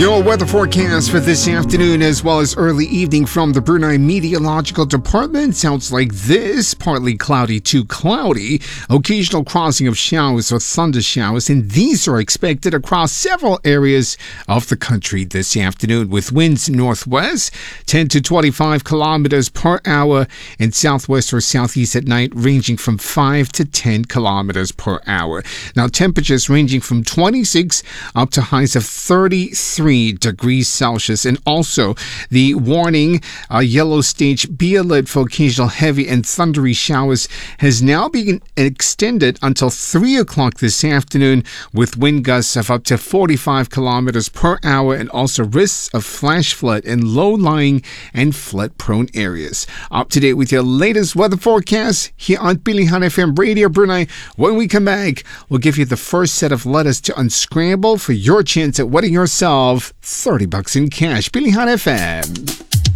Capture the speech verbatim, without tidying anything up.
Your weather forecast for this afternoon as well as early evening from the Brunei Meteorological Department sounds like this. Partly cloudy to cloudy. Occasional crossing of showers or thunder showers, and these are expected across several areas of the country this afternoon with winds northwest ten to twenty-five kilometers per hour and southwest or southeast at night ranging from five to ten kilometers per hour. Now temperatures ranging from twenty-six up to highs of thirty-three degrees Celsius, and also the warning uh, yellow stage be alert for occasional heavy and thundery showers has now been extended until three o'clock this afternoon with wind gusts of up to forty-five kilometers per hour and also risks of flash flood in low-lying and flood-prone areas. Up to date with your latest weather forecast here on Pilihan F M Radio Brunei. When we come back, we'll give you the first set of letters to unscramble for your chance at winning yourself thirty bucks in cash. Pilihan F M.